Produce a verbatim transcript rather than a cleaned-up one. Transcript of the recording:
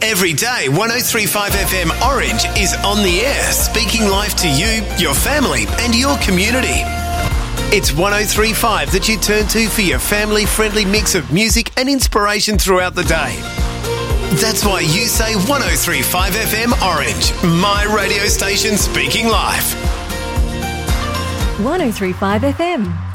Every day, one oh three point five F M Orange is on the air, speaking life to you, your family and your community. It's one oh three point five that you turn to for your family-friendly mix of music and inspiration throughout the day. That's why you say one oh three point five F M Orange, my radio station speaking life. one oh three point five F M.